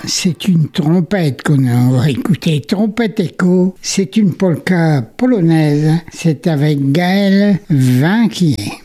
c'est une trompette qu'on va écouter. Trompette Echo, c'est une polka polonaise. C'est avec Gaël Vinquier.